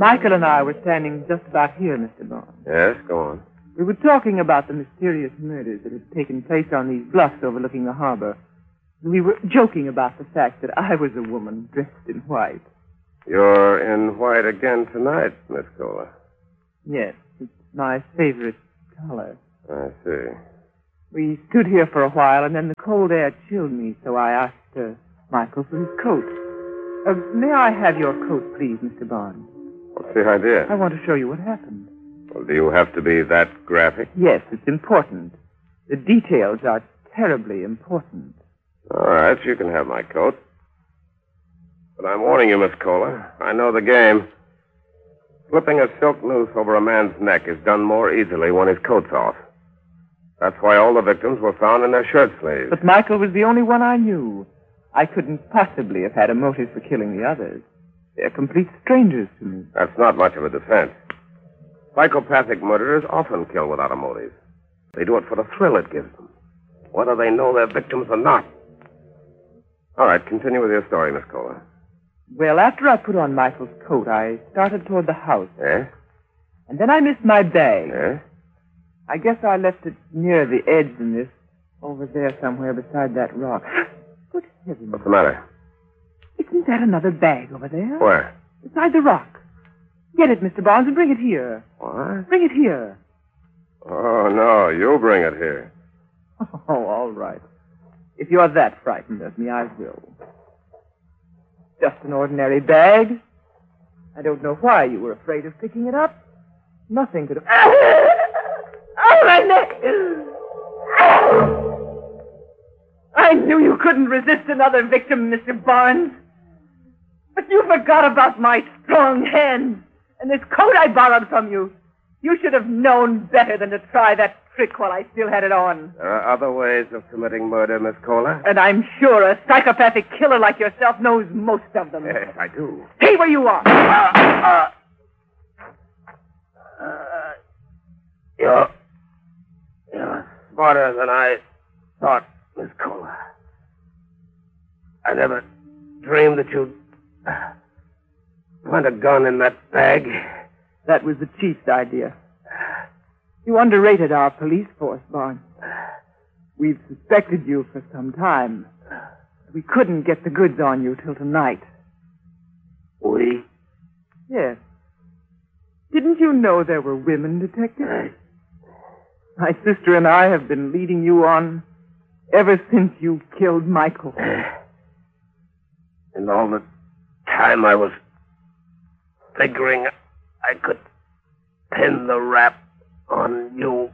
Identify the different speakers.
Speaker 1: Michael and I were standing just about here, Mr. Bond.
Speaker 2: Yes, go on.
Speaker 1: We were talking about the mysterious murders that had taken place on these bluffs overlooking the harbor. We were joking about the fact that I was a woman dressed in white.
Speaker 2: You're in white again tonight, Miss Kohler.
Speaker 1: Yes, it's my favorite color.
Speaker 2: I see.
Speaker 1: We stood here for a while, and then the cold air chilled me, so I asked Michael for his coat. May I have your coat, please, Mr. Bond?
Speaker 2: What's the idea?
Speaker 1: I want to show you what happened.
Speaker 2: Well, do you have to be that graphic?
Speaker 1: Yes, it's important. The details are terribly important.
Speaker 2: All right, you can have my coat. But I'm warning you, Miss Kohler. I know the game. Slipping a silk noose over a man's neck is done more easily when his coat's off. That's why all the victims were found in their shirt sleeves.
Speaker 1: But Michael was the only one I knew. I couldn't possibly have had a motive for killing the others. They're complete strangers to me.
Speaker 2: That's not much of a defense. Psychopathic murderers often kill without a motive. They do it for the thrill it gives them, whether they know their victims or not. All right, continue with your story, Miss Kohler.
Speaker 1: Well, after I put on Michael's coat, I started toward the house.
Speaker 2: Yes?
Speaker 1: And then I missed my bag.
Speaker 2: Yes?
Speaker 1: I guess I left it near the edge in this, over there somewhere beside that rock. Good heavens.
Speaker 2: What's the matter?
Speaker 1: Isn't that another bag over there?
Speaker 2: Where?
Speaker 1: Beside the rock. Get it, Mr. Barnes, and bring it here.
Speaker 2: What?
Speaker 1: Bring it here.
Speaker 2: Oh, no, you bring it here.
Speaker 1: Oh, all right. If you're that frightened of me, I will. Just an ordinary bag. I don't know why you were afraid of picking it up. Nothing could have... Oh, my neck! I knew you couldn't resist another victim, Mr. Barnes. But you forgot about my strong hands and this coat I borrowed from you. You should have known better than to try that trick while I still had it on.
Speaker 2: There are other ways of committing murder, Miss Kohler.
Speaker 1: And I'm sure a psychopathic killer like yourself knows most of them.
Speaker 2: Yes, I do.
Speaker 1: Stay where you are.
Speaker 2: You're smarter than I thought, Miss Kohler. I never dreamed that you'd plant a gun in that bag.
Speaker 1: That was the chief's idea. You underrated our police force, Barnes. We've suspected you for some time. We couldn't get the goods on you till tonight.
Speaker 2: We?
Speaker 1: Yes. Didn't you know there were women detectives? My sister and I have been leading you on ever since you killed Michael.
Speaker 2: And all the time I was figuring I could pin the rap on you.